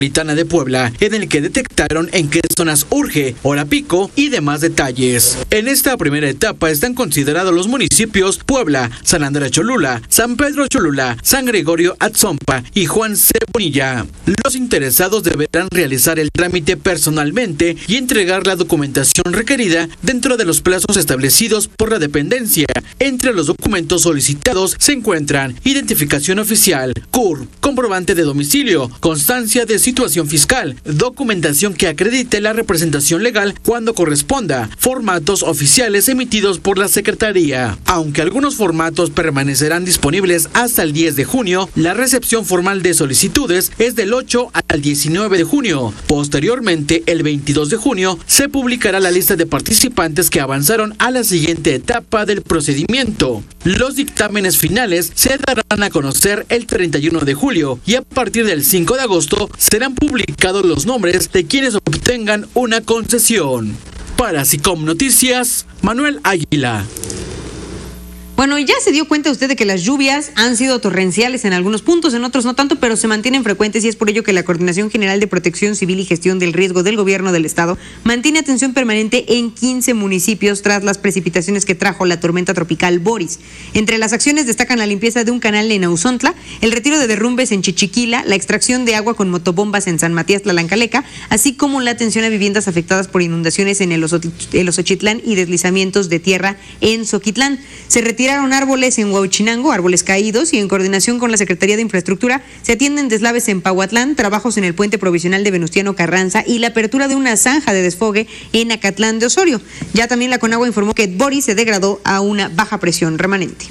Metropolitana de Puebla, en el que detectaron en qué zonas urge, hora pico y demás detalles. En esta primera etapa están considerados los municipios Puebla, San Andrés Cholula, San Pedro Cholula, San Gregorio Atzompa y Juan C. Bonilla. Los interesados deberán realizar el trámite personalmente y entregar la documentación requerida dentro de los plazos establecidos por la dependencia. Entre los documentos solicitados se encuentran identificación oficial, CUR, comprobante de domicilio, constancia de situación fiscal, documentación que acredite la representación legal cuando corresponda, formatos oficiales emitidos por la Secretaría. Aunque algunos formatos permanecerán disponibles hasta el 10 de junio, la recepción formal de solicitudes es del 8 al 19 de junio. Posteriormente, el 22 de junio, se publicará la lista de participantes que avanzaron a la siguiente etapa del procedimiento. Los dictámenes finales se darán a conocer el 31 de julio y a partir del 5 de agosto serán publicados los nombres de quienes obtengan una concesión. Para SICOM Noticias, Manuel Águila. Bueno, ya se dio cuenta usted de que las lluvias han sido torrenciales en algunos puntos, en otros no tanto, pero se mantienen frecuentes y es por ello que la Coordinación General de Protección Civil y Gestión del Riesgo del Gobierno del Estado mantiene atención permanente en 15 municipios tras las precipitaciones que trajo la tormenta tropical Boris. Entre las acciones destacan la limpieza de un canal en Auzontla, el retiro de derrumbes en Chichiquila, la extracción de agua con motobombas en San Matías Tlaxcala, así como la atención a viviendas afectadas por inundaciones en el Osochitlán y deslizamientos de tierra en Zoquitlán. Se retiraron árboles en Huauchinango, árboles caídos, y en coordinación con la Secretaría de Infraestructura se atienden deslaves en Pahuatlán, trabajos en el puente provisional de Venustiano Carranza y la apertura de una zanja de desfogue en Acatlán de Osorio. Ya también la Conagua informó que Boris se degradó a una baja presión remanente.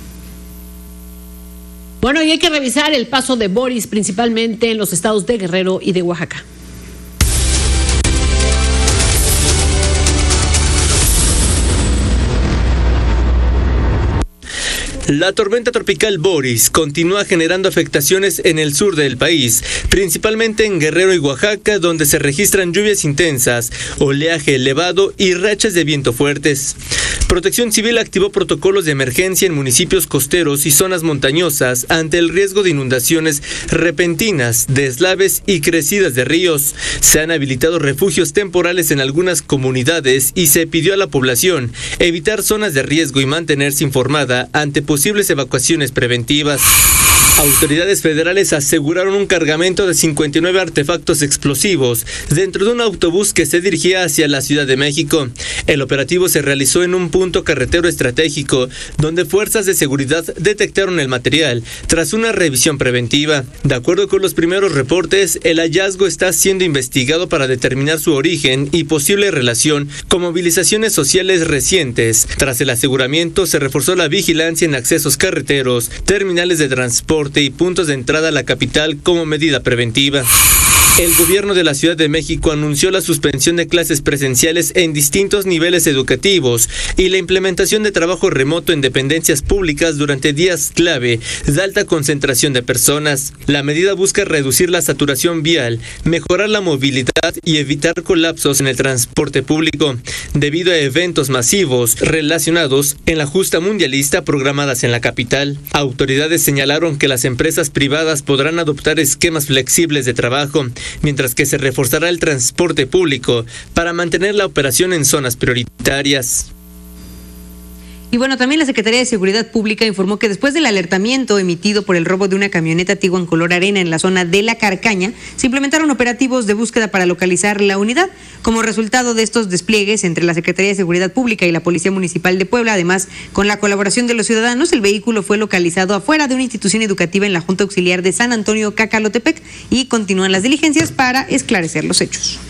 Bueno, y hay que revisar el paso de Boris principalmente en los estados de Guerrero y de Oaxaca. La tormenta tropical Boris continúa generando afectaciones en el sur del país, principalmente en Guerrero y Oaxaca, donde se registran lluvias intensas, oleaje elevado y rachas de viento fuertes. Protección Civil activó protocolos de emergencia en municipios costeros y zonas montañosas ante el riesgo de inundaciones repentinas, deslaves y crecidas de ríos. Se han habilitado refugios temporales en algunas comunidades y se pidió a la población evitar zonas de riesgo y mantenerse informada ante posibles evacuaciones preventivas. Autoridades federales aseguraron un cargamento de 59 artefactos explosivos dentro de un autobús que se dirigía hacia la Ciudad de México. El operativo se realizó en un punto carretero estratégico, donde fuerzas de seguridad detectaron el material tras una revisión preventiva. De acuerdo con los primeros reportes, el hallazgo está siendo investigado para determinar su origen y posible relación con movilizaciones sociales recientes. Tras el aseguramiento, se reforzó la vigilancia en accesos carreteros, terminales de transporte y puntos de entrada a la capital como medida preventiva. El gobierno de la Ciudad de México anunció la suspensión de clases presenciales en distintos niveles educativos y la implementación de trabajo remoto en dependencias públicas durante días clave de alta concentración de personas. La medida busca reducir la saturación vial, mejorar la movilidad y evitar colapsos en el transporte público, debido a eventos masivos relacionados en la justa mundialista programadas en la capital. Autoridades señalaron que las empresas privadas podrán adoptar esquemas flexibles de trabajo, mientras que se reforzará el transporte público para mantener la operación en zonas prioritarias. Y bueno, también la Secretaría de Seguridad Pública informó que después del alertamiento emitido por el robo de una camioneta Tiguan color arena en la zona de La Carcaña, se implementaron operativos de búsqueda para localizar la unidad. Como resultado de estos despliegues entre la Secretaría de Seguridad Pública y la Policía Municipal de Puebla, además con la colaboración de los ciudadanos, el vehículo fue localizado afuera de una institución educativa en la Junta Auxiliar de San Antonio Cacalotepec y continúan las diligencias para esclarecer los hechos.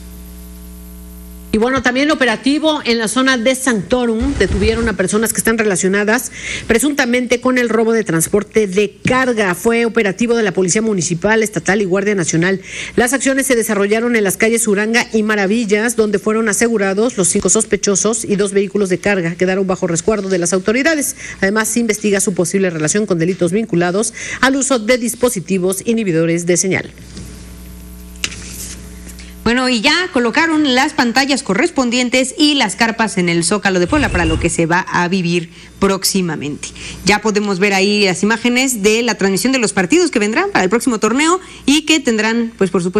Y bueno, también operativo en la zona de Santorum, detuvieron a personas que están relacionadas presuntamente con el robo de transporte de carga. Fue operativo de la Policía Municipal, Estatal y Guardia Nacional. Las acciones se desarrollaron en las calles Uranga y Maravillas, donde fueron asegurados los 5 sospechosos y 2 vehículos de carga. Quedaron bajo resguardo de las autoridades. Además, se investiga su posible relación con delitos vinculados al uso de dispositivos inhibidores de señal. Bueno, y ya colocaron las pantallas correspondientes y las carpas en el Zócalo de Puebla para lo que se va a vivir próximamente. Ya podemos ver ahí las imágenes de la transmisión de los partidos que vendrán para el próximo torneo y que tendrán, pues por supuesto,